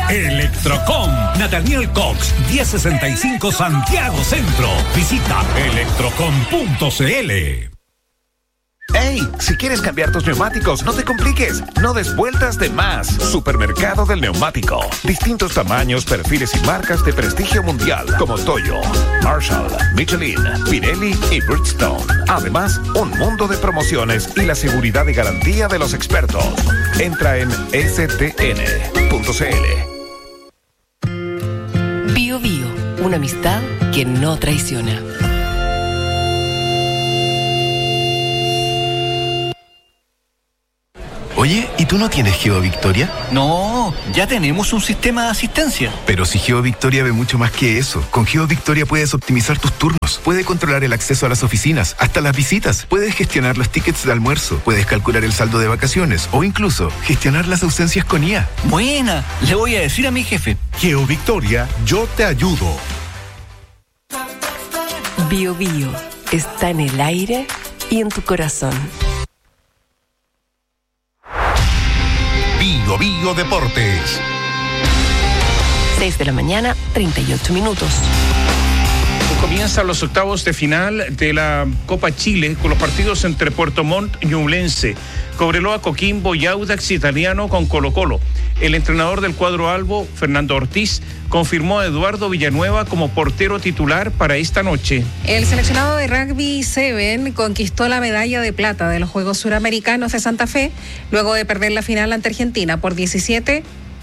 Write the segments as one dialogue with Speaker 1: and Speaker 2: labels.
Speaker 1: Electrocom, Nathaniel Cox, 1065 Santiago Centro. Visita electrocom.cl.
Speaker 2: ¡Ey! Si quieres cambiar tus neumáticos, no te compliques. No des vueltas de más. Supermercado del Neumático. Distintos tamaños, perfiles y marcas de prestigio mundial como Toyo, Marshall, Michelin, Pirelli y Bridgestone. Además, un mundo de promociones y la seguridad y garantía de los expertos. Entra en stn.cl.
Speaker 3: Bio Bio, una amistad que no traiciona.
Speaker 4: Oye, ¿y tú no tienes GeoVictoria?
Speaker 5: No, ya tenemos un sistema de asistencia.
Speaker 4: Pero si GeoVictoria ve mucho más que eso. Con GeoVictoria puedes optimizar tus turnos, puedes controlar el acceso a las oficinas, hasta las visitas, puedes gestionar los tickets de almuerzo, puedes calcular el saldo de vacaciones o incluso gestionar las ausencias con IA.
Speaker 5: Buena, le voy a decir a mi jefe.
Speaker 1: GeoVictoria, yo te ayudo.
Speaker 3: Bio Bio, está en el aire y en tu corazón.
Speaker 1: Bio Bio Deportes.
Speaker 3: 6 de la mañana, 38 minutos.
Speaker 6: Comienzan los octavos de final de la Copa Chile con los partidos entre Puerto Montt y Ñublense, Cobreloa, Coquimbo y Audax Italiano con Colo-Colo. El entrenador del cuadro albo, Fernando Ortiz, confirmó a Eduardo Villanueva como portero titular para esta noche.
Speaker 7: El seleccionado de rugby 7 conquistó la medalla de plata de los Juegos Suramericanos de Santa Fe luego de perder la final ante Argentina por 17-7.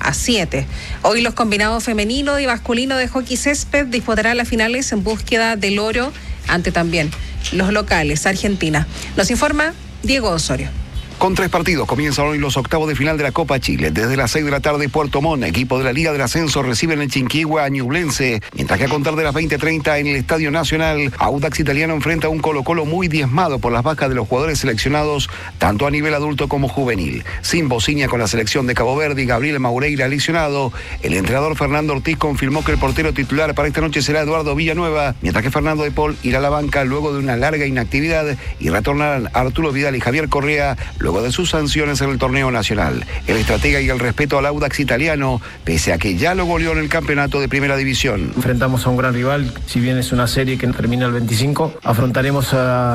Speaker 7: Hoy los combinados femenino y masculino de hockey césped disputarán las finales en búsqueda del oro ante también los locales, Argentina. Nos informa Diego Osorio.
Speaker 8: Con 3 partidos comienzan hoy los octavos de final de la Copa Chile. Desde las 6 de la tarde, Puerto Montt, equipo de la Liga del Ascenso, reciben en Chinquihue a Ñublense, mientras que a contar de las 20:30 en el Estadio Nacional, Audax Italiano enfrenta a un Colo-Colo muy diezmado por las bajas de los jugadores seleccionados, tanto a nivel adulto como juvenil. Sin Bociña con la selección de Cabo Verde y Gabriel Maureira lesionado, el entrenador Fernando Ortiz confirmó que el portero titular para esta noche será Eduardo Villanueva, mientras que Fernando de Paul irá a la banca luego de una larga inactividad y retornarán Arturo Vidal y Javier Correa luego de sus sanciones en el torneo nacional. El estratega y el respeto al Audax Italiano, pese a que ya lo goleó en el campeonato de primera división.
Speaker 9: Enfrentamos a un gran rival, si bien es una serie que termina el 25, afrontaremos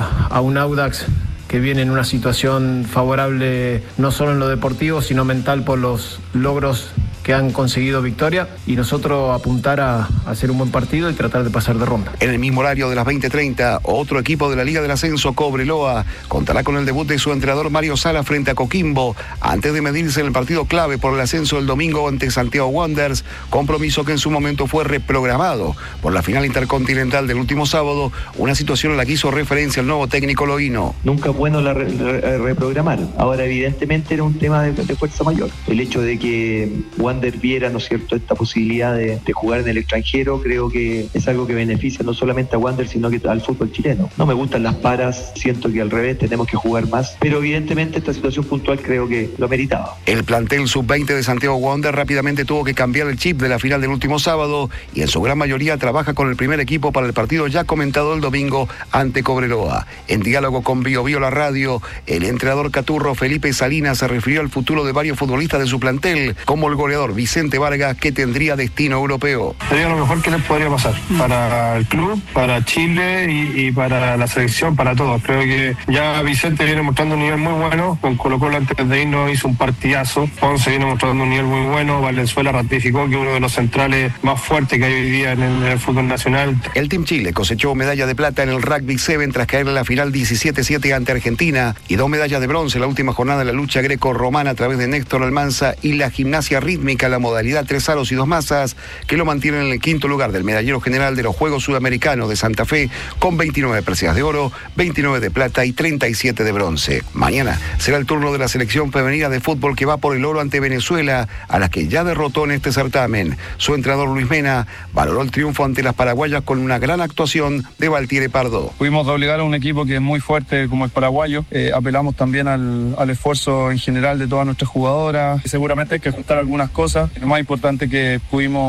Speaker 9: a un Audax que viene en una situación favorable no solo en lo deportivo, sino mental por los logros que han conseguido victoria, y nosotros apuntar a hacer un buen partido y tratar de pasar de ronda.
Speaker 8: En el mismo horario de las 20:30, otro equipo de la Liga del Ascenso, Cobreloa, contará con el debut de su entrenador Mario Sala frente a Coquimbo, antes de medirse en el partido clave por el ascenso el domingo ante Santiago Wanderers, compromiso que en su momento fue reprogramado por la final intercontinental del último sábado, una situación a la que hizo referencia el nuevo técnico loíno.
Speaker 10: Nunca es bueno reprogramar. Ahora, evidentemente, era un tema de fuerza mayor. El hecho de que Wander viera, ¿no es cierto?, esta posibilidad de jugar en el extranjero, creo que es algo que beneficia no solamente a Wander, sino que al fútbol chileno. No me gustan las paras, siento que al revés tenemos que jugar más, pero evidentemente esta situación puntual creo que lo meritaba.
Speaker 8: El plantel sub-20 de Santiago Wander rápidamente tuvo que cambiar el chip de la final del último sábado y en su gran mayoría trabaja con el primer equipo para el partido ya comentado el domingo ante Cobreloa. En diálogo con Bio Bio la radio, el entrenador caturro Felipe Salinas se refirió al futuro de varios futbolistas de su plantel, como el goleador Vicente Vargas, que tendría destino europeo.
Speaker 11: Sería lo mejor que les podría pasar para el club, para Chile y para la selección, para todos. Creo que ya Vicente viene mostrando un nivel muy bueno, con Colo-Colo antes de irnos hizo un partidazo, Ponce viene mostrando un nivel muy bueno, Valenzuela ratificó que uno de los centrales más fuertes que hay hoy día en el fútbol nacional.
Speaker 8: El Team Chile cosechó medalla de plata en el Rugby 7 tras caer en la final 17-7 ante Argentina y 2 medallas de bronce en la última jornada de la lucha greco-romana a través de Néstor Almanza y la gimnasia rítmica, la modalidad 3 aros y 2 masas, que lo mantienen en el quinto lugar del medallero general de los Juegos Sudamericanos de Santa Fe, con 29 preseas de oro, 29 de plata y 37 de bronce. Mañana será el turno de la selección femenina de fútbol que va por el oro ante Venezuela, a la que ya derrotó en este certamen. Su entrenador Luis Mena valoró el triunfo ante las paraguayas con una gran actuación de Valtiere Pardo.
Speaker 12: Pudimos doblegar a un equipo que es muy fuerte como el paraguayo. Apelamos también al esfuerzo en general de todas nuestras jugadoras. Seguramente hay que ajustar algunas cosas. Lo más importante que pudimos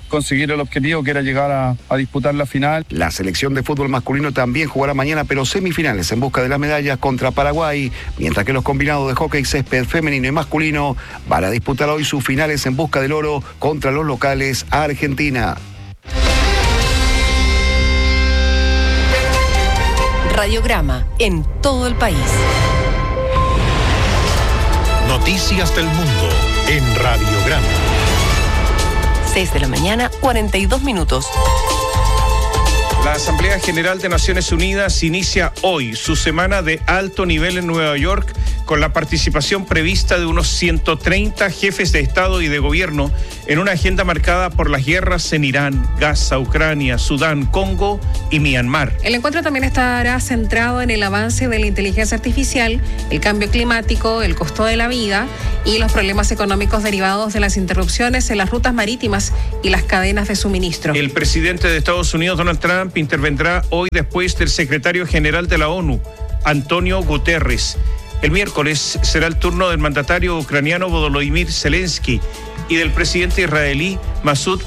Speaker 12: conseguir el objetivo que era llegar a disputar la final.
Speaker 8: La selección de fútbol masculino también jugará mañana, pero semifinales en busca de las medallas contra Paraguay, mientras que los combinados de hockey césped femenino y masculino van a disputar hoy sus finales en busca del oro contra los locales Argentina.
Speaker 3: Radiograma en todo el país.
Speaker 1: Noticias del mundo en Radiograma.
Speaker 3: 6 de la mañana, 42 minutos.
Speaker 6: La Asamblea General de Naciones Unidas inicia hoy su semana de alto nivel en Nueva York con la participación prevista de unos 130 jefes de Estado y de Gobierno en una agenda marcada por las guerras en Irán, Gaza, Ucrania, Sudán, Congo y Myanmar.
Speaker 7: El encuentro también estará centrado en el avance de la inteligencia artificial, el cambio climático, el costo de la vida y los problemas económicos derivados de las interrupciones en las rutas marítimas y las cadenas de suministro.
Speaker 6: El presidente de Estados Unidos, Donald Trump, intervendrá hoy después del secretario general de la ONU, Antonio Guterres. El miércoles será el turno del mandatario ucraniano Volodymyr Zelensky y del presidente israelí Masoud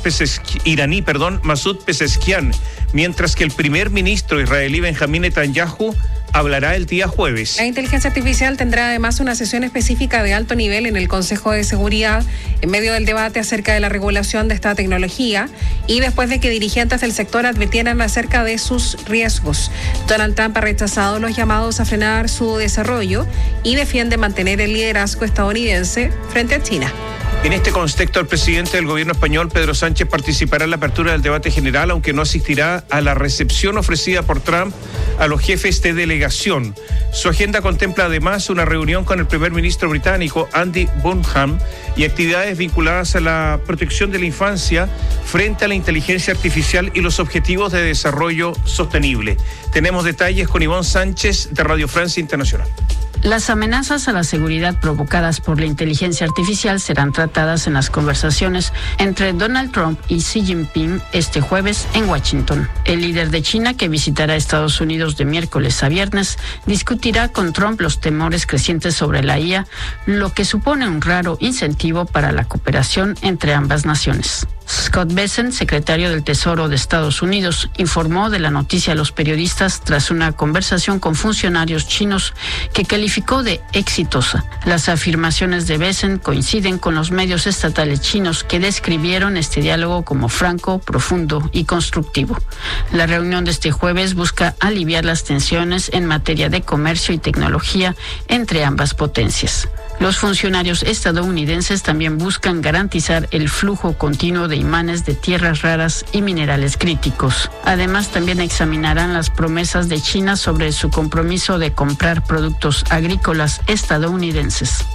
Speaker 6: Pezeshkian, mientras que el primer ministro israelí Benjamín Netanyahu hablará el día jueves.
Speaker 7: La inteligencia artificial tendrá además una sesión específica de alto nivel en el Consejo de Seguridad en medio del debate acerca de la regulación de esta tecnología y después de que dirigentes del sector advirtieran acerca de sus riesgos. Donald Trump ha rechazado los llamados a frenar su desarrollo y defiende mantener el liderazgo estadounidense frente a China.
Speaker 6: En este contexto, el presidente del gobierno español, Pedro Sánchez, participará en la apertura del debate general, aunque no asistirá a la recepción ofrecida por Trump a los jefes de delegación. Su agenda contempla además una reunión con el primer ministro británico, Andy Burnham, y actividades vinculadas a la protección de la infancia frente a la inteligencia artificial y los objetivos de desarrollo sostenible. Tenemos detalles con Ivonne Sánchez de Radio Francia Internacional.
Speaker 13: Las amenazas a la seguridad provocadas por la inteligencia artificial serán tratadas en las conversaciones entre Donald Trump y Xi Jinping este jueves en Washington. El líder de China, que visitará Estados Unidos de miércoles a viernes, discutirá con Trump los temores crecientes sobre la IA, lo que supone un raro incentivo para la cooperación entre ambas naciones. Scott Bessent, secretario del Tesoro de Estados Unidos, informó de la noticia a los periodistas tras una conversación con funcionarios chinos que calificó de exitosa. Las afirmaciones de Bessent coinciden con los medios estatales chinos que describieron este diálogo como franco, profundo y constructivo. La reunión de este jueves busca aliviar las tensiones en materia de comercio y tecnología entre ambas potencias. Los funcionarios estadounidenses también buscan garantizar el flujo continuo de imanes de tierras raras y minerales críticos. Además, también examinarán las promesas de China sobre su compromiso de comprar productos agrícolas estadounidenses.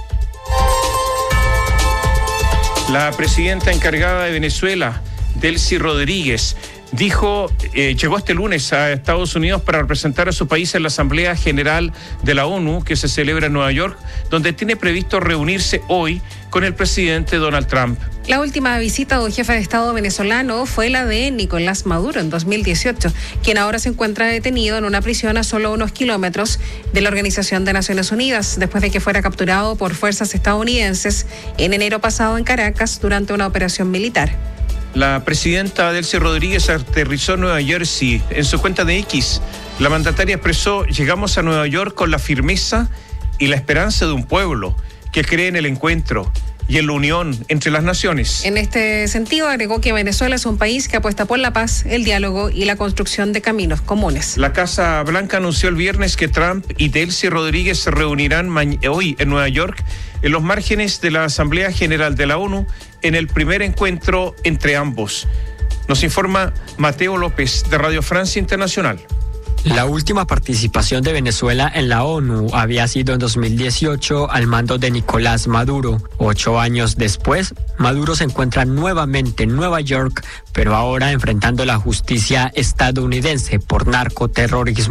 Speaker 6: La presidenta encargada de Venezuela, Delcy Rodríguez, llegó este lunes a Estados Unidos para representar a su país en la Asamblea General de la ONU, que se celebra en Nueva York, donde tiene previsto reunirse hoy con el presidente Donald Trump.
Speaker 7: La última visita de un jefe de Estado venezolano fue la de Nicolás Maduro en 2018, quien ahora se encuentra detenido en una prisión a solo unos kilómetros de la Organización de Naciones Unidas, después de que fuera capturado por fuerzas estadounidenses en enero pasado en Caracas durante una operación militar.
Speaker 6: La presidenta Delcy Rodríguez aterrizó en Nueva Jersey. En su cuenta de X, la mandataria expresó: llegamos a Nueva York con la firmeza y la esperanza de un pueblo que cree en el encuentro y en la unión entre las naciones.
Speaker 7: En este sentido, agregó que Venezuela es un país que apuesta por la paz, el diálogo y la construcción de caminos comunes.
Speaker 6: La Casa Blanca anunció el viernes que Trump y Delcy Rodríguez se reunirán hoy en Nueva York en los márgenes de la Asamblea General de la ONU en el primer encuentro entre ambos. Nos informa Mateo López de Radio Francia Internacional.
Speaker 14: La última participación de Venezuela en la ONU había sido en 2018 al mando de Nicolás Maduro. 8 años después, Maduro se encuentra nuevamente en Nueva York, pero ahora enfrentando la justicia estadounidense por narcoterrorismo.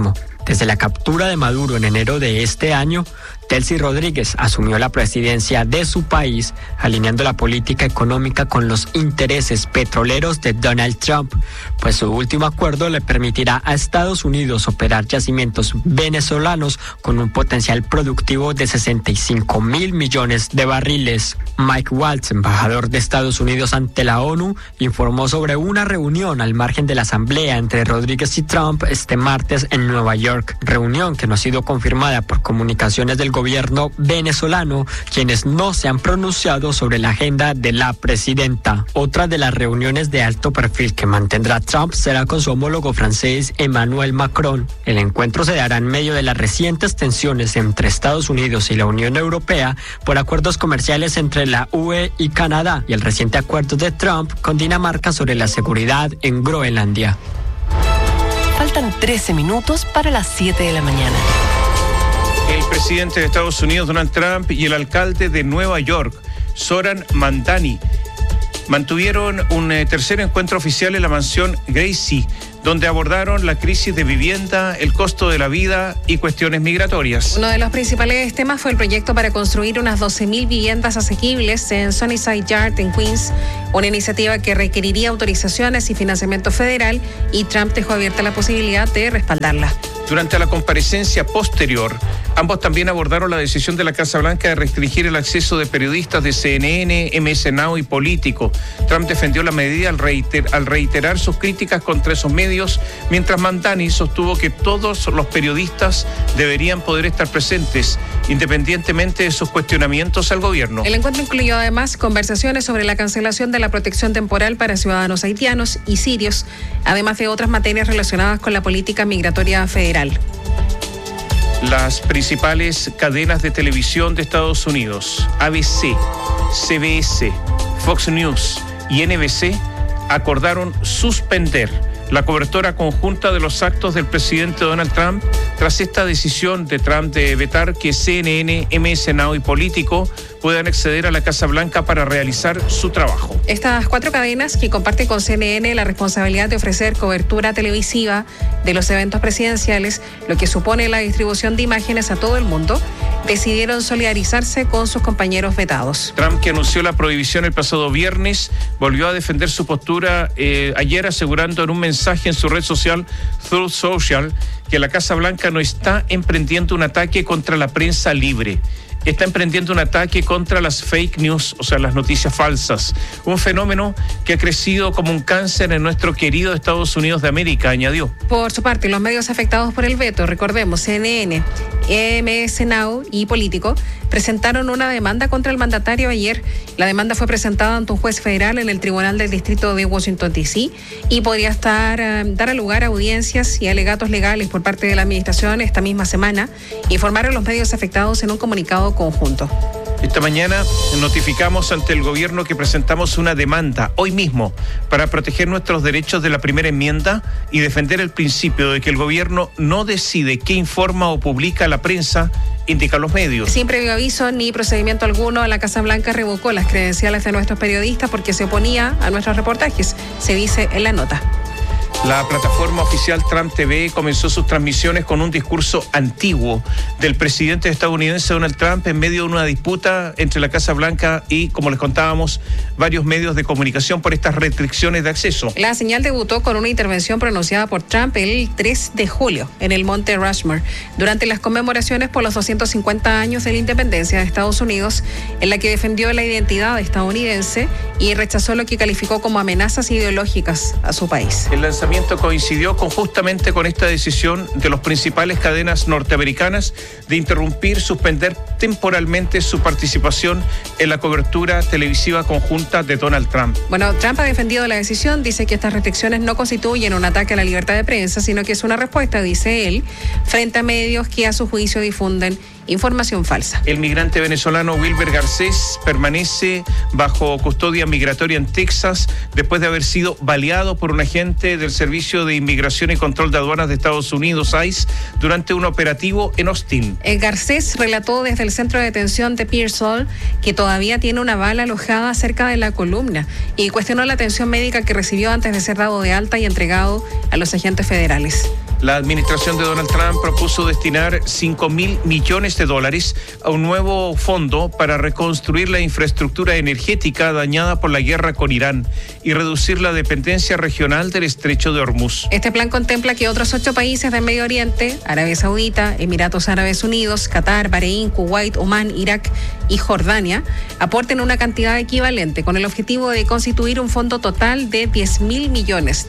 Speaker 14: Desde la captura de Maduro en enero de este año, Delcy Rodríguez asumió la presidencia de su país, alineando la política económica con los intereses petroleros de Donald Trump, pues su último acuerdo le permitirá a Estados Unidos operar yacimientos venezolanos con un potencial productivo de 65.000 millones de barriles. Mike Waltz, embajador de Estados Unidos ante la ONU, informó sobre una reunión al margen de la asamblea entre Rodríguez y Trump este martes en Nueva York, reunión que no ha sido confirmada por comunicaciones del gobierno venezolano, quienes no se han pronunciado sobre la agenda de la presidenta. Otra de las reuniones de alto perfil que mantendrá Trump será con su homólogo francés Emmanuel Macron. El encuentro se dará en medio de las recientes tensiones entre Estados Unidos y la Unión Europea por acuerdos comerciales entre la UE y Canadá y el reciente acuerdo de Trump con Dinamarca sobre la seguridad en Groenlandia.
Speaker 3: Faltan 13 minutos para las 7 de la mañana.
Speaker 6: El presidente de Estados Unidos, Donald Trump, y el alcalde de Nueva York, Zohran Mamdani, mantuvieron un tercer encuentro oficial en la mansión Gracie, donde abordaron la crisis de vivienda, el costo de la vida y cuestiones migratorias.
Speaker 7: Uno de los principales temas fue el proyecto para construir unas 12.000 viviendas asequibles en Sunnyside Yard en Queens, una iniciativa que requeriría autorizaciones y financiamiento federal, y Trump dejó abierta la posibilidad de respaldarla.
Speaker 6: Durante la comparecencia posterior, ambos también abordaron la decisión de la Casa Blanca de restringir el acceso de periodistas de CNN, MS Now y Político. Trump defendió la medida al reiterar sus críticas contra esos medios, mientras Mamdani sostuvo que todos los periodistas deberían poder estar presentes, independientemente de sus cuestionamientos al gobierno.
Speaker 7: El encuentro incluyó además conversaciones sobre la cancelación de la protección temporal para ciudadanos haitianos y sirios, además de otras materias relacionadas con la política migratoria federal.
Speaker 6: Las principales cadenas de televisión de Estados Unidos, ABC, CBS, Fox News y NBC, acordaron suspender la cobertura conjunta de los actos del presidente Donald Trump tras esta decisión de Trump de vetar que CNN, MS Now y Político puedan acceder a la Casa Blanca para realizar su trabajo.
Speaker 7: Estas 4 cadenas, que comparten con CNN la responsabilidad de ofrecer cobertura televisiva de los eventos presidenciales, lo que supone la distribución de imágenes a todo el mundo, decidieron solidarizarse con sus compañeros vetados.
Speaker 6: Trump, que anunció la prohibición el pasado viernes, volvió a defender su postura ayer, asegurando en un mensaje en su red social Truth Social que la Casa Blanca no está emprendiendo un ataque contra la prensa libre. Está emprendiendo un ataque contra las fake news, o sea, las noticias falsas. Un fenómeno que ha crecido como un cáncer en nuestro querido Estados Unidos de América, añadió.
Speaker 7: Por su parte, los medios afectados por el veto, recordemos, CNN, MS Now y Político, presentaron una demanda contra el mandatario ayer. La demanda fue presentada ante un juez federal en el Tribunal del Distrito de Washington, D.C. y podría dar lugar a audiencias y alegatos legales por parte de la administración esta misma semana, informaron los medios afectados en un comunicado conjunto.
Speaker 6: Esta mañana notificamos ante el gobierno que presentamos una demanda hoy mismo para proteger nuestros derechos de la primera enmienda y defender el principio de que el gobierno no decide qué informa o publica la prensa, indican los medios.
Speaker 7: Sin previo aviso ni procedimiento alguno, la Casa Blanca revocó las credenciales de nuestros periodistas porque se oponía a nuestros reportajes, se dice en la nota.
Speaker 6: La plataforma oficial Trump TV comenzó sus transmisiones con un discurso antiguo del presidente estadounidense Donald Trump en medio de una disputa entre la Casa Blanca y, como les contábamos, varios medios de comunicación por estas restricciones de acceso.
Speaker 7: La señal debutó con una intervención pronunciada por Trump el 3 de julio en el Monte Rushmore, durante las conmemoraciones por los 250 años de la independencia de Estados Unidos, en la que defendió la identidad estadounidense y rechazó lo que calificó como amenazas ideológicas a su país.
Speaker 6: El lanzamiento coincidió justamente con esta decisión de las principales cadenas norteamericanas de suspender temporalmente su participación en la cobertura televisiva conjunta de Donald Trump.
Speaker 7: Bueno, Trump ha defendido la decisión, dice que estas restricciones no constituyen un ataque a la libertad de prensa, sino que es una respuesta, dice él, frente a medios que a su juicio difunden información falsa.
Speaker 6: El migrante venezolano Wilber Garcés permanece bajo custodia migratoria en Texas después de haber sido baleado por un agente del Servicio de Inmigración y Control de Aduanas de Estados Unidos, ICE, durante un operativo en Austin.
Speaker 7: Garcés relató desde el centro de detención de Pearsall que todavía tiene una bala alojada cerca de la columna y cuestionó la atención médica que recibió antes de ser dado de alta y entregado a los agentes federales.
Speaker 6: La administración de Donald Trump propuso destinar $5.000 millones a un nuevo fondo para reconstruir la infraestructura energética dañada por la guerra con Irán y reducir la dependencia regional del estrecho de Hormuz.
Speaker 7: Este plan contempla que otros 8 países del Medio Oriente, Arabia Saudita, Emiratos Árabes Unidos, Qatar, Bahrein, Kuwait, Omán, Irak y Jordania, aporten una cantidad equivalente con el objetivo de constituir un fondo total de $10.000 millones.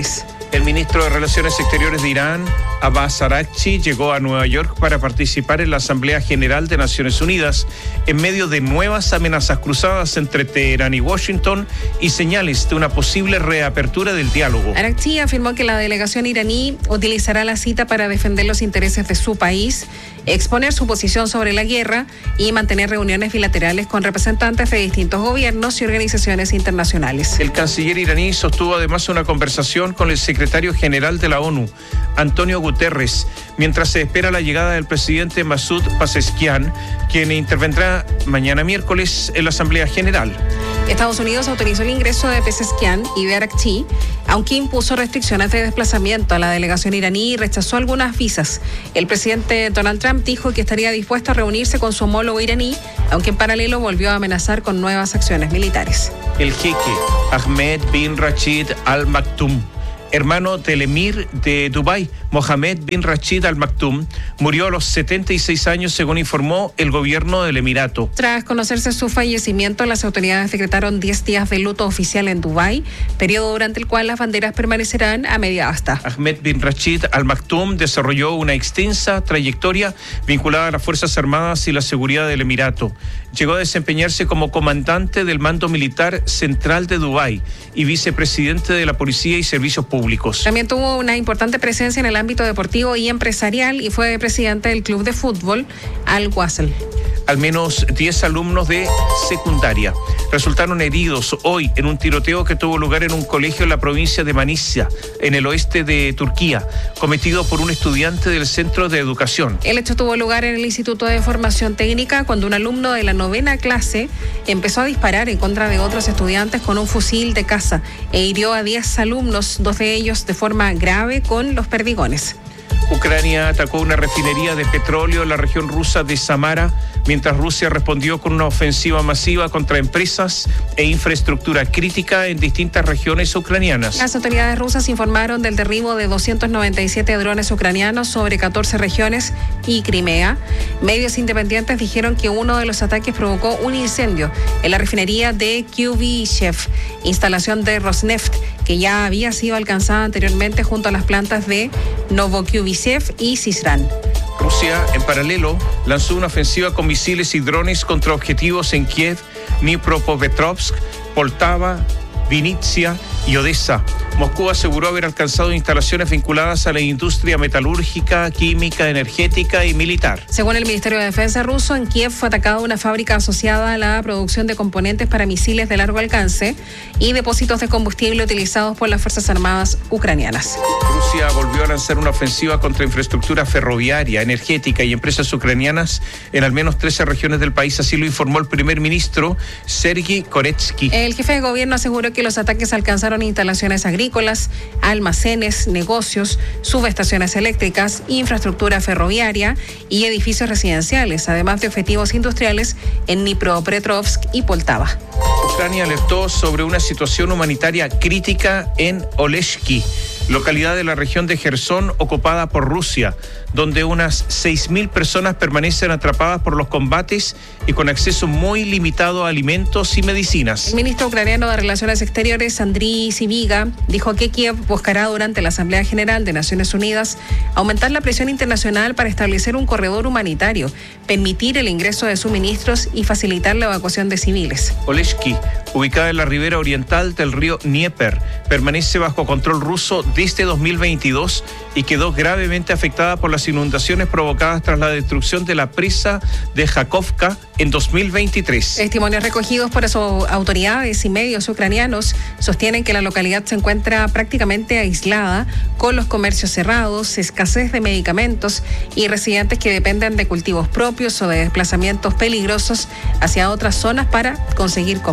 Speaker 6: El ministro de Relaciones Exteriores de Irán, Abbas Araghchi, llegó a Nueva York para participar en la Asamblea General de Naciones Unidas en medio de nuevas amenazas cruzadas entre Teherán y Washington y señales de una posible reapertura del diálogo.
Speaker 7: Araghchi afirmó que la delegación iraní utilizará la cita para defender los intereses de su país, exponer su posición sobre la guerra y mantener reuniones bilaterales con representantes de distintos gobiernos y organizaciones internacionales.
Speaker 6: El canciller iraní sostuvo además una conversación con el secretario general de la ONU, Antonio Guterres, mientras se espera la llegada del presidente Masoud Pezeshkian, quien intervendrá mañana miércoles en la Asamblea General.
Speaker 7: Estados Unidos autorizó el ingreso de Pezeshkian y de Araghchi, aunque impuso restricciones de desplazamiento a la delegación iraní y rechazó algunas visas. El presidente Donald Trump dijo que estaría dispuesto a reunirse con su homólogo iraní, aunque en paralelo volvió a amenazar con nuevas acciones militares.
Speaker 6: El jeque Ahmed bin Rashid Al Maktoum, hermano del emir de Dubái, Mohammed bin Rashid Al Maktoum, murió a los 76 años, según informó el gobierno del Emirato.
Speaker 7: Tras conocerse su fallecimiento, las autoridades decretaron 10 días de luto oficial en Dubái, periodo durante el cual las banderas permanecerán a media asta.
Speaker 6: Ahmed bin Rashid Al Maktoum desarrolló una extensa trayectoria vinculada a las Fuerzas Armadas y la seguridad del Emirato. Llegó a desempeñarse como comandante del Mando Militar Central de Dubái y vicepresidente de la Policía y Servicios Públicos.
Speaker 7: También tuvo una importante presencia en el ámbito deportivo y empresarial y fue presidente del club de fútbol Al Wasl.
Speaker 6: Al menos 10 alumnos de secundaria resultaron heridos hoy en un tiroteo que tuvo lugar en un colegio en la provincia de Manisa, en el oeste de Turquía, cometido por un estudiante del centro de educación.
Speaker 7: El hecho tuvo lugar en el Instituto de Formación Técnica cuando un alumno de la 9ª clase empezó a disparar en contra de otros estudiantes con un fusil de caza e hirió a 10 alumnos, 2 de ellos de forma grave con los perdigones.
Speaker 6: Ucrania atacó una refinería de petróleo en la región rusa de Samara, mientras Rusia respondió con una ofensiva masiva contra empresas e infraestructura crítica en distintas regiones ucranianas.
Speaker 7: Las autoridades rusas informaron del derribo de 297 drones ucranianos sobre 14 regiones y Crimea. Medios independientes dijeron que uno de los ataques provocó un incendio en la refinería de Kyivyshev, instalación de Rosneft, que ya había sido alcanzada anteriormente junto a las plantas de Novokyivyshev y Syzran.
Speaker 6: Rusia, en paralelo, lanzó una ofensiva con misiles y drones contra objetivos en Kiev, Dnipropetrovsk, Poltava, Vinnytsia y Odessa. Moscú aseguró haber alcanzado instalaciones vinculadas a la industria metalúrgica, química, energética y militar.
Speaker 7: Según el Ministerio de Defensa ruso, en Kiev fue atacada una fábrica asociada a la producción de componentes para misiles de largo alcance y depósitos de combustible utilizados por las Fuerzas Armadas ucranianas.
Speaker 6: Rusia volvió a lanzar una ofensiva contra infraestructura ferroviaria, energética y empresas ucranianas en al menos 13 regiones del país, así lo informó el primer ministro Sergiy Koretsky.
Speaker 7: El jefe de gobierno aseguró que los ataques alcanzaron instalaciones agrícolas, almacenes, negocios, subestaciones eléctricas, infraestructura ferroviaria y edificios residenciales, además de objetivos industriales en Dnipropetrovsk y Poltava.
Speaker 6: Ucrania alertó sobre una situación humanitaria crítica en Oleshki, localidad de la región de Jersón ocupada por Rusia, donde unas 6.000 personas permanecen atrapadas por los combates y con acceso muy limitado a alimentos y medicinas.
Speaker 7: El ministro ucraniano de Relaciones Exteriores, Andriy Sybiga, dijo que Kiev buscará durante la Asamblea General de Naciones Unidas aumentar la presión internacional para establecer un corredor humanitario, permitir el ingreso de suministros y facilitar la evacuación de civiles.
Speaker 6: Oleshki, ubicada en la ribera oriental del río Dnieper, permanece bajo control ruso desde 2022 y quedó gravemente afectada por las inundaciones provocadas tras la destrucción de la presa de Jakhovka en 2023.
Speaker 7: Testimonios recogidos por autoridades y medios ucranianos sostienen que la localidad se encuentra prácticamente aislada, con los comercios cerrados, escasez de medicamentos y residentes que dependen de cultivos propios o de desplazamientos peligrosos hacia otras zonas para conseguir comida.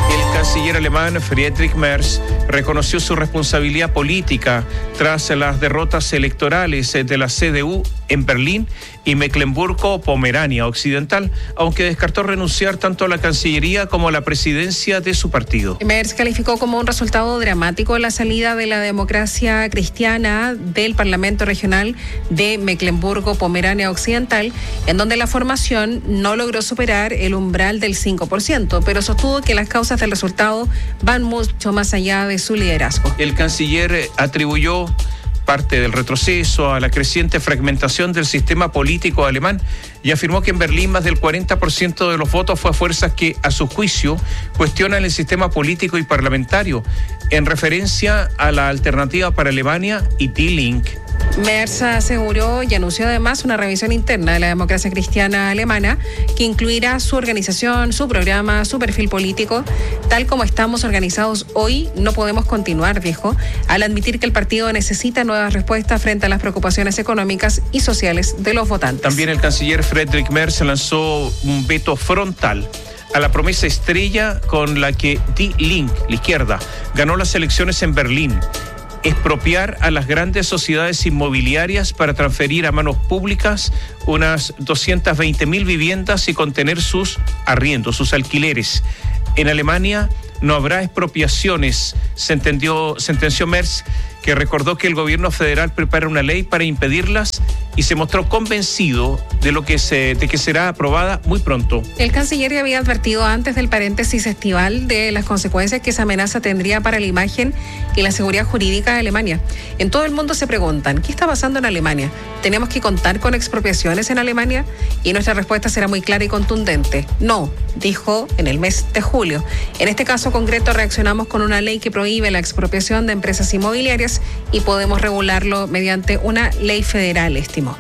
Speaker 6: El canciller alemán Friedrich Merz reconoció su responsabilidad política tras las derrotas electorales de la CDU en Berlín y Mecklemburgo-Pomerania Occidental, aunque descartó renunciar tanto a la Cancillería como a la presidencia de su partido.
Speaker 7: Merz calificó como un resultado dramático la salida de la democracia cristiana del Parlamento Regional de Mecklemburgo-Pomerania Occidental, en donde la formación no logró superar el umbral del 5%, pero sostuvo que las causas del resultado van mucho más allá de su liderazgo.
Speaker 6: El canciller atribuyó parte del retroceso a la creciente fragmentación del sistema político alemán y afirmó que en Berlín más del 40% de los votos fue a fuerzas que, a su juicio, cuestionan el sistema político y parlamentario, en referencia a la Alternativa para Alemania y Die Linke.
Speaker 7: Merz aseguró y anunció además una revisión interna de la democracia cristiana alemana que incluirá su organización, su programa, su perfil político. Tal como estamos organizados hoy, no podemos continuar, dijo, al admitir que el partido necesita nuevas respuestas frente a las preocupaciones económicas y sociales de los votantes.
Speaker 6: También el canciller Friedrich Merz lanzó un veto frontal a la promesa estrella con la que Die Linke, la izquierda, ganó las elecciones en Berlín: expropiar a las grandes sociedades inmobiliarias para transferir a manos públicas unas 220.000 viviendas y contener sus arriendos, sus alquileres. En Alemania no habrá expropiaciones, sentenció Merz, que recordó que el gobierno federal prepara una ley para impedirlas y se mostró convencido de que será aprobada muy pronto.
Speaker 7: El canciller ya había advertido antes del paréntesis estival de las consecuencias que esa amenaza tendría para la imagen y la seguridad jurídica de Alemania. En todo el mundo se preguntan, ¿qué está pasando en Alemania? ¿Tenemos que contar con expropiaciones en Alemania? Y nuestra respuesta será muy clara y contundente. No, dijo en el mes de julio. En este caso concreto reaccionamos con una ley que prohíbe la expropiación de empresas inmobiliarias y podemos regularlo mediante una ley federal, estimó.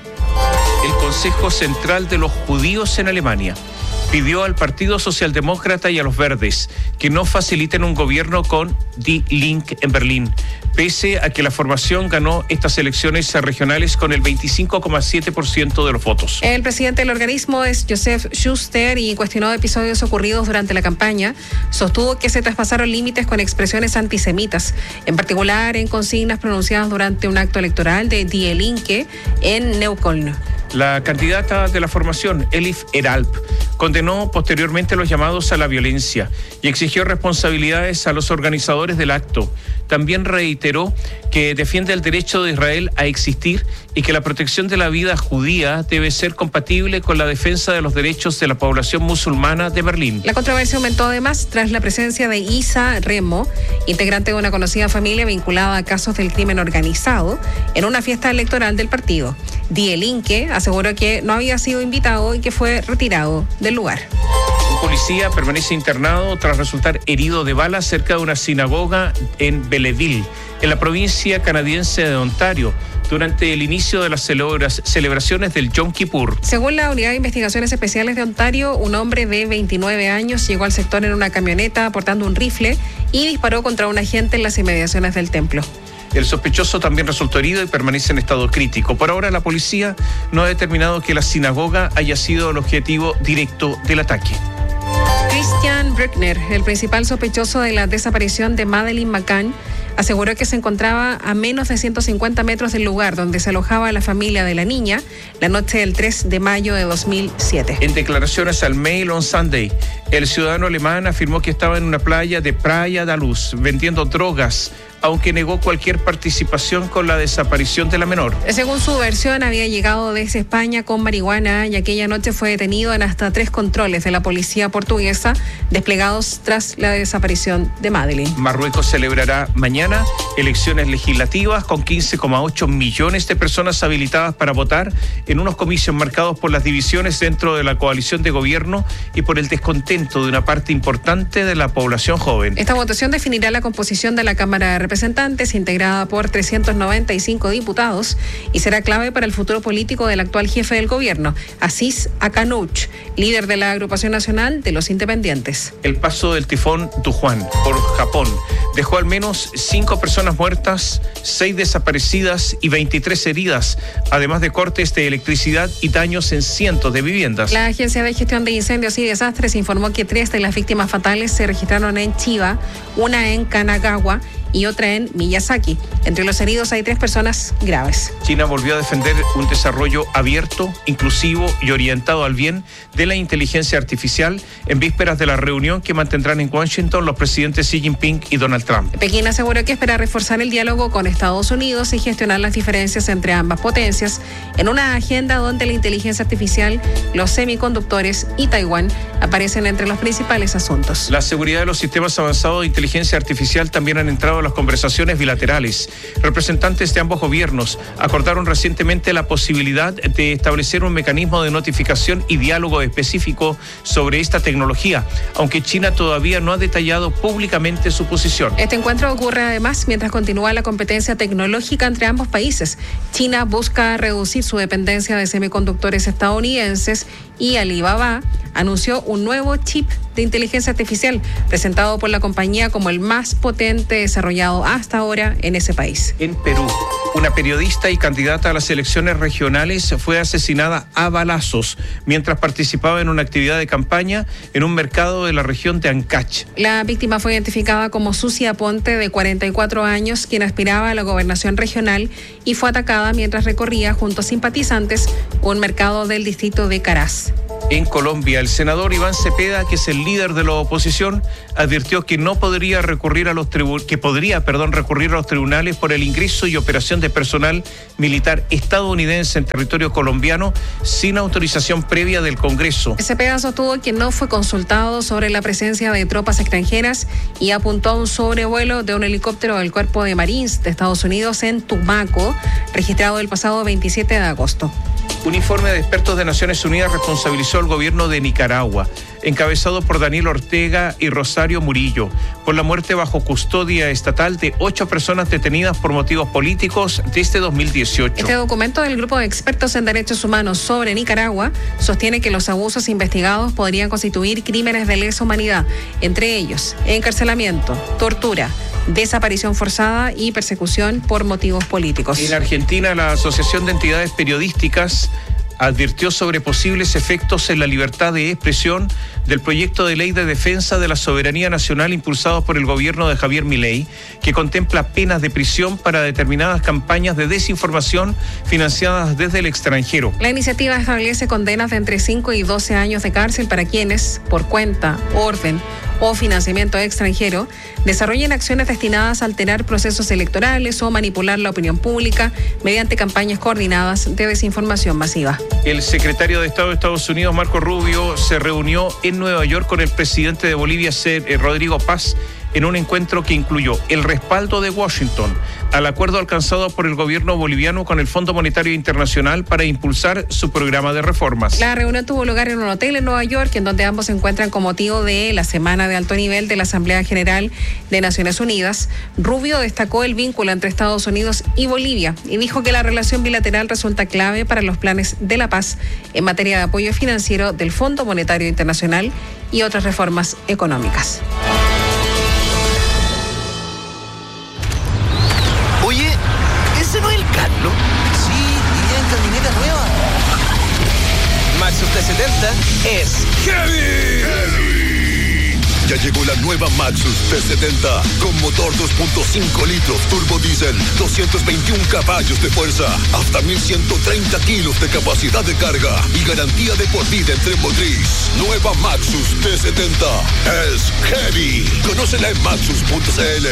Speaker 6: El Consejo Central de los Judíos en Alemania pidió al Partido Socialdemócrata y a los Verdes que no faciliten un gobierno con Die Linke en Berlín, pese a que la formación ganó estas elecciones regionales con el 25,7% de los votos.
Speaker 7: El presidente del organismo es Joseph Schuster y cuestionó episodios ocurridos durante la campaña. Sostuvo que se traspasaron límites con expresiones antisemitas, en particular en consignas pronunciadas durante un acto electoral de Die Linke en Neukölln.
Speaker 6: La candidata de la formación, Elif Eralp, condenó posteriormente los llamados a la violencia y exigió responsabilidades a los organizadores del acto. También reiteró que defiende el derecho de Israel a existir y que la protección de la vida judía debe ser compatible con la defensa de los derechos de la población musulmana de Berlín.
Speaker 7: La controversia aumentó además tras la presencia de Isa Remo, integrante de una conocida familia vinculada a casos del crimen organizado, en una fiesta electoral del partido. Die Linke aseguró que no había sido invitado y que fue retirado del lugar.
Speaker 6: Un policía permanece internado tras resultar herido de bala cerca de una sinagoga en Belleville, en la provincia canadiense de Ontario, durante el inicio de las celebraciones del Yom Kippur.
Speaker 7: Según la Unidad de Investigaciones Especiales de Ontario, un hombre de 29 años llegó al sector en una camioneta portando un rifle y disparó contra un agente en las inmediaciones del templo.
Speaker 6: El sospechoso también resultó herido y permanece en estado crítico. Por ahora, la policía no ha determinado que la sinagoga haya sido el objetivo directo del ataque.
Speaker 7: Christian Bruckner, el principal sospechoso de la desaparición de Madeleine McCann, aseguró que se encontraba a menos de 150 metros del lugar donde se alojaba la familia de la niña la noche del 3 de mayo de 2007.
Speaker 6: En declaraciones al Mail on Sunday, el ciudadano alemán afirmó que estaba en una playa de Praia da Luz vendiendo drogas, aunque negó cualquier participación con la desaparición de la menor.
Speaker 7: Según su versión, había llegado desde España con marihuana y aquella noche fue detenido en hasta 3 controles de la policía portuguesa desplegados tras la desaparición de Madeleine.
Speaker 6: Marruecos celebrará mañana elecciones legislativas con 15,8 millones de personas habilitadas para votar en unos comicios marcados por las divisiones dentro de la coalición de gobierno y por el descontento de una parte importante de la población joven.
Speaker 7: Esta votación definirá la composición de la Cámara de Representantes Representantes, integrada por 395 diputados, y será clave para el futuro político del actual jefe del gobierno, Aziz Akanouch, líder de la Agrupación Nacional de los Independientes.
Speaker 6: El paso del tifón Dujuan por Japón dejó al menos 5 personas muertas, 6 desaparecidas y 23 heridas, además de cortes de electricidad y daños en cientos de viviendas.
Speaker 7: La Agencia de Gestión de Incendios y Desastres informó que 3 de las víctimas fatales se registraron en Chiba, una en Kanagawa y otra en Miyazaki. Entre los heridos hay 3 personas graves.
Speaker 6: China volvió a defender un desarrollo abierto, inclusivo y orientado al bien de la inteligencia artificial en vísperas de la reunión que mantendrán en Washington los presidentes Xi Jinping y Donald Trump.
Speaker 7: Pekín aseguró que espera reforzar el diálogo con Estados Unidos y gestionar las diferencias entre ambas potencias en una agenda donde la inteligencia artificial, los semiconductores y Taiwán aparecen entre los principales asuntos.
Speaker 6: La seguridad de los sistemas avanzados de inteligencia artificial también han entrado en las conversaciones bilaterales. Representantes de ambos gobiernos acordaron recientemente la posibilidad de establecer un mecanismo de notificación y diálogo específico sobre esta tecnología, aunque China todavía no ha detallado públicamente su posición.
Speaker 7: Este encuentro ocurre además mientras continúa la competencia tecnológica entre ambos países. China busca reducir su dependencia de semiconductores estadounidenses y Alibaba anunció un nuevo chip de inteligencia artificial presentado por la compañía como el más potente desarrollado hasta ahora en ese país.
Speaker 6: En Perú, una periodista y candidata a las elecciones regionales fue asesinada a balazos mientras participaba en una actividad de campaña en un mercado de la región de Ancash.
Speaker 7: La víctima fue identificada como Susi Aponte, de 44 años, quien aspiraba a la gobernación regional y fue atacada mientras recorría junto a simpatizantes un mercado del distrito de Caraz.
Speaker 6: En Colombia, el senador Iván Cepeda, que es el líder de la oposición, advirtió que podría recurrir a los tribunales por el ingreso y operación de personal militar estadounidense en territorio colombiano sin autorización previa del Congreso.
Speaker 7: Cepeda sostuvo que no fue consultado sobre la presencia de tropas extranjeras y apuntó a un sobrevuelo de un helicóptero del Cuerpo de Marines de Estados Unidos en Tumaco, registrado el pasado 27 de agosto.
Speaker 6: Un informe de expertos de Naciones Unidas responsabilizó al gobierno de Nicaragua, encabezado por Daniel Ortega y Rosario Murillo, por la muerte bajo custodia estatal de 8 personas detenidas por motivos políticos desde 2018.
Speaker 7: Este documento del Grupo de Expertos en Derechos Humanos sobre Nicaragua sostiene que los abusos investigados podrían constituir crímenes de lesa humanidad, entre ellos encarcelamiento, tortura, desaparición forzada y persecución por motivos políticos.
Speaker 6: En Argentina, la Asociación de Entidades Periodísticas advirtió sobre posibles efectos en la libertad de expresión del proyecto de ley de defensa de la soberanía nacional impulsado por el gobierno de Javier Milei, que contempla penas de prisión para determinadas campañas de desinformación financiadas desde el extranjero.
Speaker 7: La iniciativa establece condenas de entre 5 y 12 años de cárcel para quienes, por cuenta, orden o financiamiento extranjero, desarrollen acciones destinadas a alterar procesos electorales o manipular la opinión pública mediante campañas coordinadas de desinformación masiva.
Speaker 6: El secretario de Estado de Estados Unidos, Marco Rubio, se reunió en Nueva York con el presidente de Bolivia, Rodrigo Paz, en un encuentro que incluyó el respaldo de Washington al acuerdo alcanzado por el gobierno boliviano con el Fondo Monetario Internacional para impulsar su programa de reformas.
Speaker 7: La reunión tuvo lugar en un hotel en Nueva York, en donde ambos se encuentran con motivo de la Semana de Alto Nivel de la Asamblea General de Naciones Unidas. Rubio destacó el vínculo entre Estados Unidos y Bolivia y dijo que la relación bilateral resulta clave para los planes de la paz en materia de apoyo financiero del Fondo Monetario Internacional y otras reformas económicas.
Speaker 15: ¿Ese no es el Carlos? Sí, iría en camioneta nueva. Maxus T70 es
Speaker 16: Heavy. Ya llegó la nueva Maxus T70 con motor 2.5 litros turbo diésel, 221 caballos de fuerza, hasta 1.130 kilos de capacidad de carga y garantía de por vida en tren motriz. Nueva Maxus T70 es Heavy. Conócela en maxus.cl.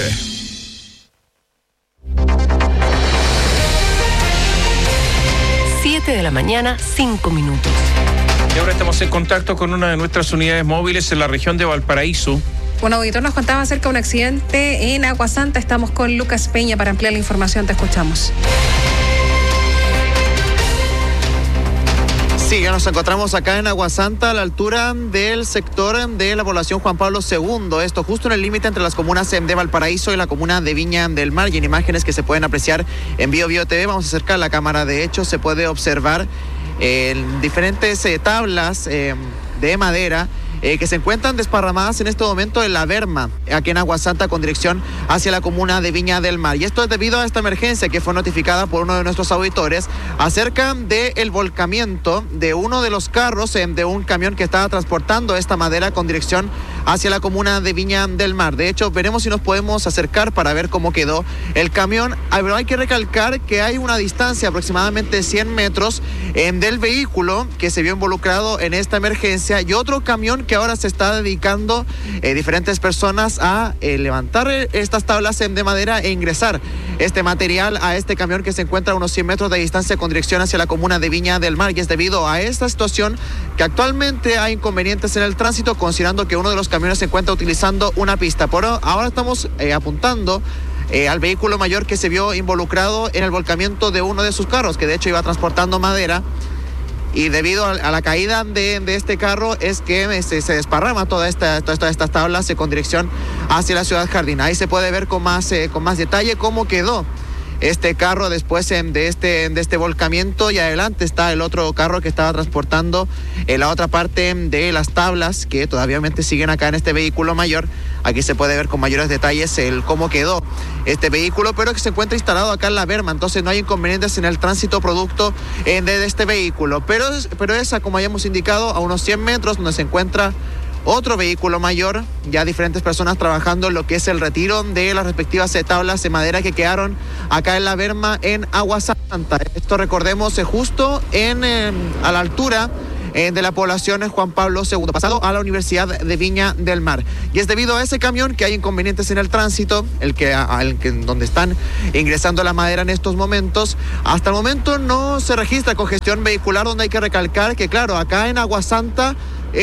Speaker 3: 7 de la mañana, 5 minutos.
Speaker 6: Y ahora estamos en contacto con una de nuestras unidades móviles en la región de Valparaíso.
Speaker 7: Un auditor nos contaba acerca de un accidente en Agua Santa. Estamos con Lucas Peña para ampliar la información. Te escuchamos.
Speaker 17: Sí, ya nos encontramos acá en Aguasanta, a la altura del sector de la población Juan Pablo II. Esto justo en el límite entre las comunas de Valparaíso y la comuna de Viña del Mar. Y en imágenes que se pueden apreciar en Bio TV, vamos a acercar la cámara. De hecho, se puede observar diferentes tablas de madera que se encuentran desparramadas en este momento en la berma, aquí en Aguasanta, con dirección hacia la comuna de Viña del Mar. Y esto es debido a esta emergencia que fue notificada por uno de nuestros auditores acerca del volcamiento de uno de los carros de un camión que estaba transportando esta madera con dirección hacia la comuna de Viña del Mar. De hecho, veremos si nos podemos acercar para ver cómo quedó el camión. Pero hay que recalcar que hay una distancia aproximadamente de 100 metros del vehículo que se vio involucrado en esta emergencia y otro camión que ahora se está dedicando diferentes personas a levantar estas tablas de madera e ingresar este material a este camión que se encuentra a unos 100 metros de distancia con dirección hacia la comuna de Viña del Mar. Y es debido a esta situación que actualmente hay inconvenientes en el tránsito, considerando que uno de los camiones se encuentra utilizando una pista. Por ahora estamos apuntando al vehículo mayor que se vio involucrado en el volcamiento de uno de sus carros, que de hecho iba transportando madera. Y debido a la caída de este carro es que se desparrama todas estas tablas con dirección hacia la Ciudad Jardín. Ahí se puede ver con más detalle cómo quedó este carro después de este volcamiento, y adelante está el otro carro que estaba transportando la otra parte de las tablas que todavía siguen acá en este vehículo mayor. Aquí se puede ver con mayores detalles cómo quedó este vehículo, pero que se encuentra instalado acá en la berma, entonces no hay inconvenientes en el tránsito producto de este vehículo, pero es, como hayamos indicado, a unos 100 metros donde se encuentra otro vehículo mayor, ya diferentes personas trabajando en lo que es el retiro de las respectivas tablas de madera que quedaron acá en la berma en Aguasanta. Esto, recordemos, justo a la altura de la población Juan Pablo II, pasado a la Universidad de Viña del Mar. Y es debido a ese camión que hay inconvenientes en el tránsito, donde están ingresando la madera en estos momentos. Hasta el momento no se registra congestión vehicular, donde hay que recalcar que, claro, acá en Aguasanta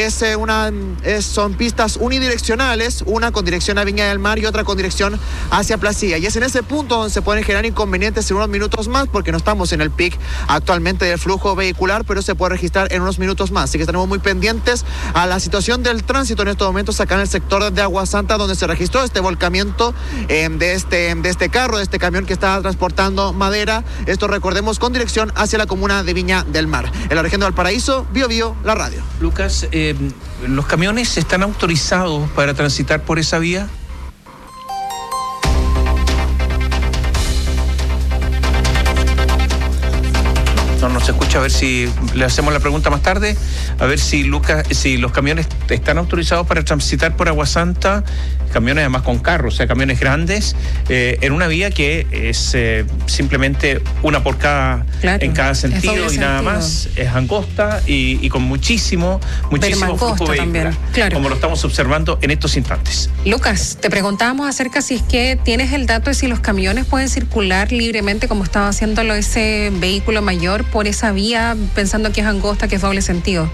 Speaker 17: son pistas unidireccionales, una con dirección a Viña del Mar y otra con dirección hacia Placilla. Y es en ese punto donde se pueden generar inconvenientes en unos minutos más, porque no estamos en el pic actualmente del flujo vehicular, pero se puede registrar en unos minutos más. Así que estaremos muy pendientes a la situación del tránsito en estos momentos acá en el sector de Aguasanta, donde se registró este volcamiento de este carro, de este camión que estaba transportando madera. Esto, recordemos, con dirección hacia la comuna de Viña del Mar. En la región de Valparaíso, Bio, la radio.
Speaker 6: Lucas, ¿los camiones están autorizados para transitar por esa vía? No se escucha, a ver si le hacemos la pregunta más tarde, a ver si los camiones están autorizados para transitar por Aguasanta, camiones además con carros, o sea, camiones grandes, en una vía que es simplemente una por en cada sentido y nada más, es angosta y con muchísimo flujo vehicular, como lo estamos observando en estos instantes.
Speaker 7: Lucas, te preguntábamos acerca si es que tienes el dato de si los camiones pueden circular libremente como estaba haciéndolo ese vehículo mayor por esa vía, pensando que es angosta, que es doble sentido.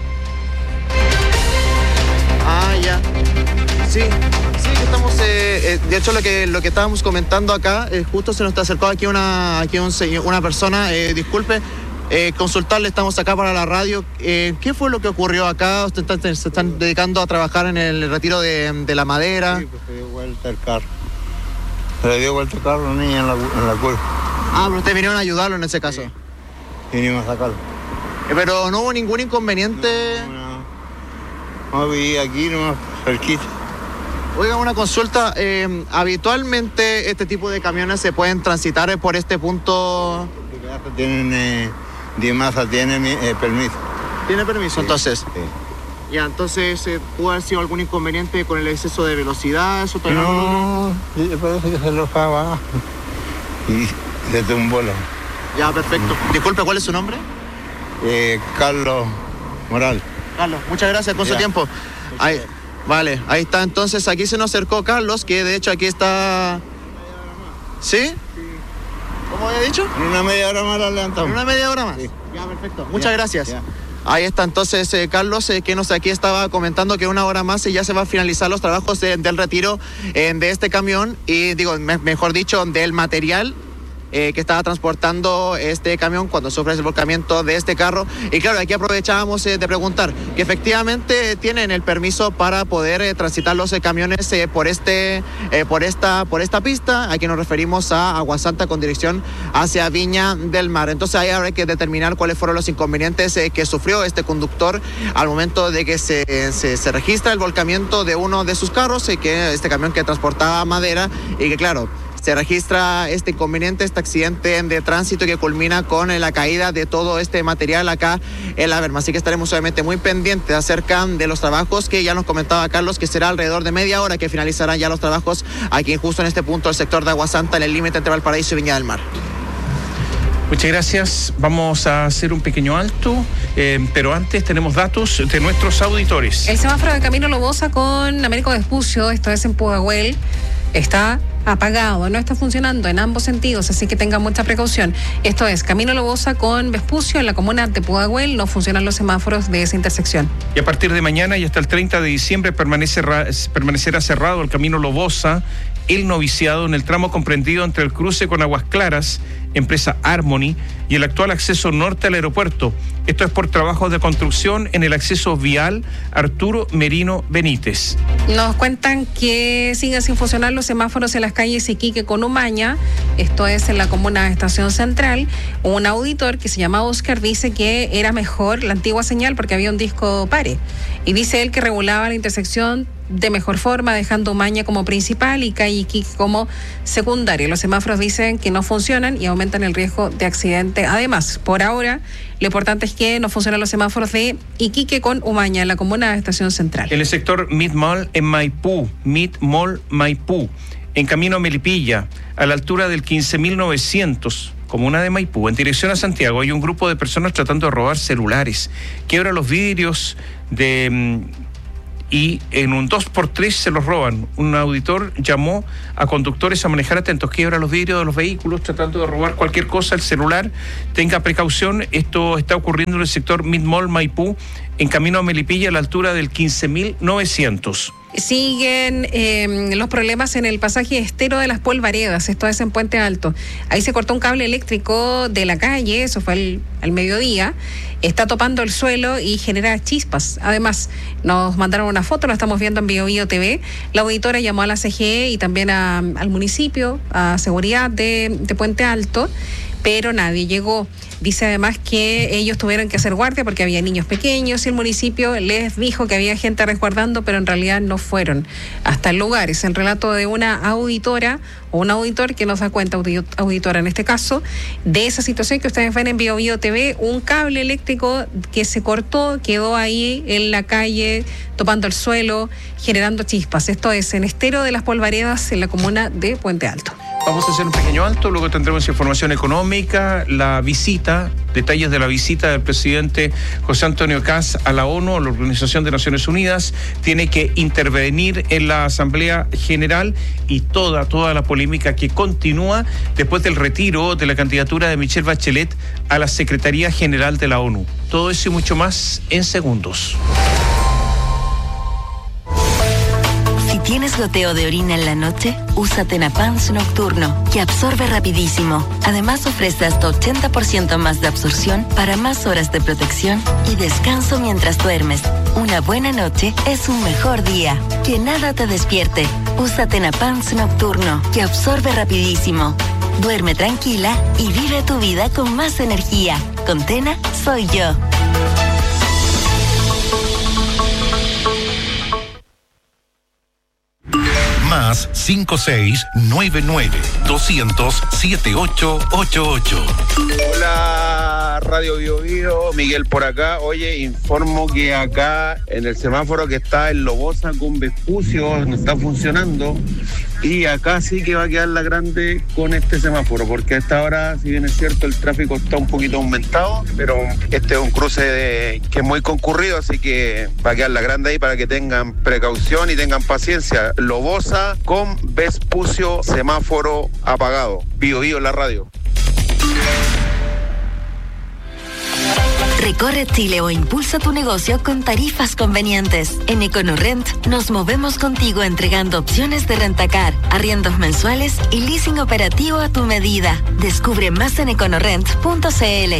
Speaker 17: Ya. Sí, estamos, de hecho lo que estábamos comentando acá, justo se nos acercó aquí una persona, disculpe, consultarle, estamos acá para la radio. ¿Qué fue lo que ocurrió acá? ¿Ustedes se están dedicando a trabajar en el retiro de la madera?
Speaker 18: Sí, pues se dio vuelta el carro. Se le dio vuelta el carro a una niña en la curva.
Speaker 17: Pero ustedes vinieron a ayudarlo en ese caso.
Speaker 18: Sí. Vinimos a sacarlo.
Speaker 17: Pero no hubo ningún inconveniente.
Speaker 18: No, vi aquí nomás, cerquita.
Speaker 17: Oiga, una consulta. ¿Habitualmente este tipo de camiones se pueden transitar por este punto?
Speaker 18: Tienen, Dimasa tiene permiso.
Speaker 17: ¿Tiene permiso, sí, entonces?
Speaker 18: Sí.
Speaker 17: Ya, entonces, ¿pudo haber sido algún inconveniente con el exceso de velocidad? ¿Eso
Speaker 18: no, parece que se lo estaba y se tumbó la...
Speaker 17: Ya, perfecto. Disculpe, ¿cuál es su nombre?
Speaker 18: Carlos Morales.
Speaker 17: Carlos, muchas gracias por su tiempo. Ahí, vale, ahí está. Entonces, aquí se nos acercó Carlos, que de hecho aquí está... ¿Sí? ¿Cómo había dicho?
Speaker 18: En una media hora más la levantamos.
Speaker 17: ¿En una media hora más?
Speaker 18: Sí.
Speaker 17: Ya, perfecto. Muchas gracias. Ya. Ahí está entonces Carlos, que aquí estaba comentando que una hora más ya se va a finalizar los trabajos del retiro de este camión y, mejor dicho, del material que estaba transportando este camión cuando sufre el volcamiento de este carro. Y claro, aquí aprovechábamos de preguntar que efectivamente tienen el permiso para poder transitar los camiones por esta pista. Aquí nos referimos a Aguasanta con dirección hacia Viña del Mar. Entonces ahí habrá que determinar cuáles fueron los inconvenientes que sufrió este conductor al momento de que se registra el volcamiento de uno de sus carros, que este camión que transportaba madera, y que claro, se registra este inconveniente, este accidente de tránsito que culmina con la caída de todo este material acá en la berma. Así que estaremos obviamente muy pendientes acerca de los trabajos que ya nos comentaba Carlos, que será alrededor de media hora que finalizarán ya los trabajos aquí justo en este punto del sector de Aguasanta, en el límite entre Valparaíso y Viña del Mar.
Speaker 6: Muchas gracias. Vamos a hacer un pequeño alto, pero antes tenemos datos de nuestros auditores.
Speaker 7: El semáforo de Camino Lobosa con Américo Vespucio, esto es en Pudahuel, está apagado, no está funcionando en ambos sentidos, así que tengan mucha precaución. Esto es Camino Lobosa con Vespucio en la comuna de Pudahuel, no funcionan los semáforos de esa intersección.
Speaker 6: Y a partir de mañana y hasta el 30 de diciembre permanecerá cerrado el Camino Lobosa, el noviciado en el tramo comprendido entre el cruce con Aguas Claras, empresa Harmony, y el actual acceso norte al aeropuerto. Esto es por trabajos de construcción en el acceso vial Arturo Merino Benítez.
Speaker 7: Nos cuentan que siguen sin funcionar los semáforos en las calles Iquique con Umaña, esto es en la comuna de Estación Central. Un auditor que se llama Oscar dice que era mejor la antigua señal porque había un disco pare, y dice él que regulaba la intersección de mejor forma, dejando Umaña como principal y calle Iquique como secundaria. Los semáforos dicen que no funcionan y aumentan el riesgo de accidente. Además, por ahora, lo importante es que no funcionan los semáforos de Iquique con Umaña en la comuna de Estación Central.
Speaker 6: En el sector Mid Mall en Maipú, Mid Mall Maipú, en camino a Melipilla, a la altura del 15.900, comuna de Maipú, en dirección a Santiago, hay un grupo de personas tratando de robar celulares. Quiebra los vidrios y en un 2x3 se los roban. Un auditor llamó a conductores a manejar atentos, quiebra los vidrios de los vehículos tratando de robar cualquier cosa, el celular. Tenga precaución, esto está ocurriendo en el sector Mid Mall Maipú, en camino a Melipilla, a la altura del 15.900.
Speaker 7: Siguen los problemas en el pasaje Estero de las Polvaredas, esto es en Puente Alto. Ahí se cortó un cable eléctrico de la calle, eso fue al mediodía. Está topando el suelo y genera chispas. Además, nos mandaron una foto, la estamos viendo en BioBio TV. La auditora llamó a la CGE y también al municipio, a seguridad de Puente Alto, pero nadie llegó. Dice además que ellos tuvieron que hacer guardia porque había niños pequeños y el municipio les dijo que había gente resguardando, pero en realidad no fueron hasta el lugar. Es el relato de una auditora o un auditor que nos da cuenta, auditora en este caso, de esa situación que ustedes ven en BioBio TV, un cable eléctrico que se cortó, quedó ahí en la calle, topando el suelo, generando chispas. Esto es en Estero de las Polvaredas, en la comuna de Puente Alto.
Speaker 6: Vamos a hacer un pequeño alto, luego tendremos información económica, la visita, detalles de la visita del presidente José Antonio Kast a la ONU, a la Organización de Naciones Unidas. Tiene que intervenir en la Asamblea General y toda la polémica que continúa después del retiro de la candidatura de Michelle Bachelet a la Secretaría General de la ONU. Todo eso y mucho más en segundos.
Speaker 19: ¿Tienes goteo de orina en la noche? Usa Tenapans Nocturno, que absorbe rapidísimo. Además ofrece hasta 80% más de absorción para más horas de protección y descanso mientras duermes. Una buena noche es un mejor día. Que nada te despierte. Usa Tenapans Nocturno, que absorbe rapidísimo. Duerme tranquila y vive tu vida con más energía. Con Tena, soy yo.
Speaker 16: Más 5699-200-7888.
Speaker 20: Hola, Radio BioBio, Miguel por acá. Oye, informo que acá en el semáforo que está en Lobosa con Vespucio no está funcionando. Y acá sí que va a quedar la grande con este semáforo, porque a esta hora, si bien es cierto, el tráfico está un poquito aumentado, pero este es un cruce que es muy concurrido, así que va a quedar la grande ahí para que tengan precaución y tengan paciencia. Lobosa con Vespucio, semáforo apagado. BioBio en la radio.
Speaker 19: Recorre Chile o impulsa tu negocio con tarifas convenientes. En EconoRent nos movemos contigo entregando opciones de rentacar, arriendos mensuales y leasing operativo a tu medida. Descubre más en econorent.cl.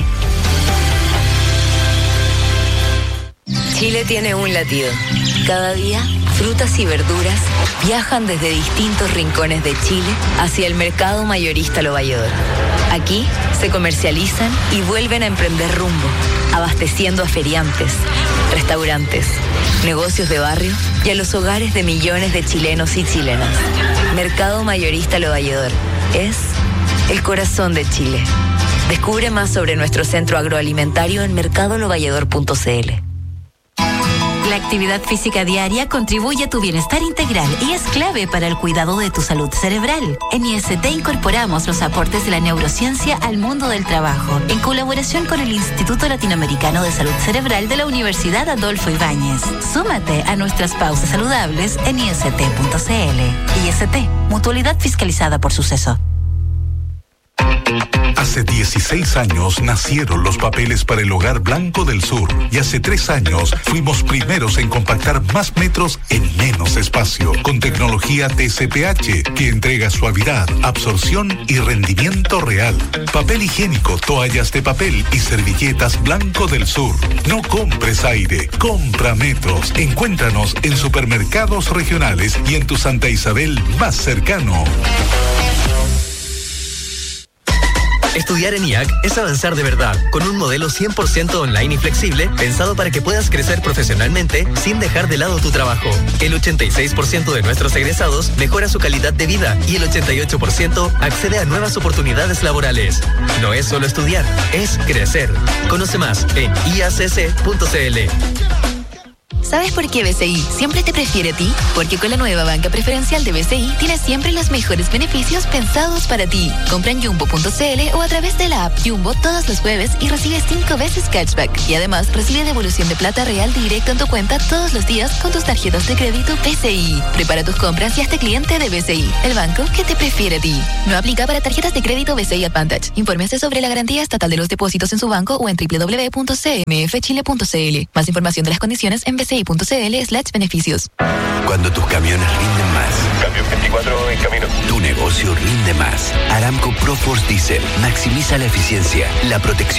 Speaker 21: Chile tiene un latido. Cada día, frutas y verduras viajan desde distintos rincones de Chile hacia el mercado mayorista Lo Valledor. Aquí se comercializan y vuelven a emprender rumbo, abasteciendo a feriantes, restaurantes, negocios de barrio y a los hogares de millones de chilenos y chilenas. Mercado Mayorista Lo Valledor es el corazón de Chile. Descubre más sobre nuestro centro agroalimentario en mercadolovalledor.cl.
Speaker 22: La actividad física diaria contribuye a tu bienestar integral y es clave para el cuidado de tu salud cerebral. En IST incorporamos los aportes de la neurociencia al mundo del trabajo, en colaboración con el Instituto Latinoamericano de Salud Cerebral de la Universidad Adolfo Ibáñez. Súmate a nuestras pausas saludables en ist.cl. IST, mutualidad fiscalizada por Suceso.
Speaker 1: Hace 16 años nacieron los papeles para el Hogar Blanco del Sur y hace 3 años fuimos primeros en compactar más metros en menos espacio con tecnología TCPH que entrega suavidad, absorción y rendimiento real. Papel higiénico, toallas de papel y servilletas Blanco del Sur. No compres aire, compra metros. Encuéntranos en supermercados regionales y en tu Santa Isabel más cercano.
Speaker 23: Estudiar en IAC es avanzar de verdad, con un modelo 100% online y flexible, pensado para que puedas crecer profesionalmente sin dejar de lado tu trabajo. El 86% de nuestros egresados mejora su calidad de vida y el 88% accede a nuevas oportunidades laborales. No es solo estudiar, es crecer. Conoce más en iacc.cl.
Speaker 22: ¿Sabes por qué BCI siempre te prefiere a ti? Porque con la nueva banca preferencial de BCI tienes siempre los mejores beneficios pensados para ti. Compra en jumbo.cl o a través de la app Jumbo todos los jueves y recibe 5 veces cashback. Y además recibe devolución de plata real directo en tu cuenta todos los días con tus tarjetas de crédito BCI. Prepara tus compras y hazte cliente de BCI, el banco que te prefiere a ti. No aplica para tarjetas de crédito BCI Advantage. Infórmese sobre la garantía estatal de los depósitos en su banco o en www.cmfchile.cl. Más información de las condiciones en bci.cl/beneficios.
Speaker 24: Cuando tus camiones rinden más.
Speaker 25: Camión 24 en camino.
Speaker 24: Tu negocio rinde más. Aramco ProForce Diesel maximiza la eficiencia, la protección